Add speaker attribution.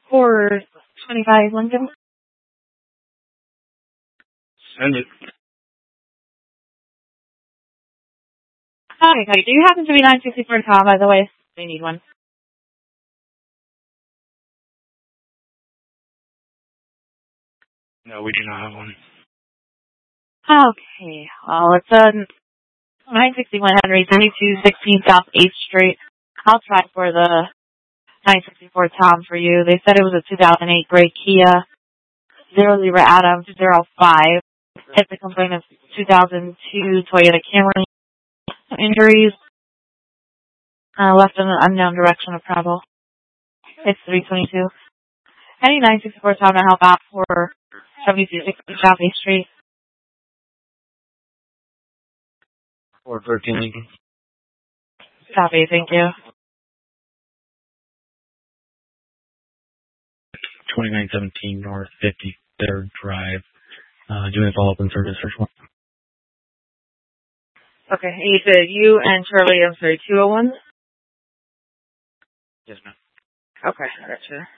Speaker 1: 425 Lincoln.
Speaker 2: Send it.
Speaker 1: Okay, do you happen to be 964 Tom, by the way? They need one.
Speaker 2: No, we do not have one.
Speaker 1: Okay, well, it's 961 Henry, 3216 South 8th Street. I'll try for the 964 Tom for you. They said it was a 2008 gray Kia, 0 Libra Adam 205. It's a complaint of 2002 Toyota Camry. Injuries, left in an unknown direction of travel. It's 322. Any 964 Tom to help out for 7260 South 8th Street.
Speaker 2: 413 Lincoln.
Speaker 1: Copy, thank you.
Speaker 2: 2917 North 53rd Drive. Doing a follow-up in service search one.
Speaker 1: Okay, you said you and Charlie, 201?
Speaker 2: Yes, ma'am.
Speaker 1: Okay, gotcha.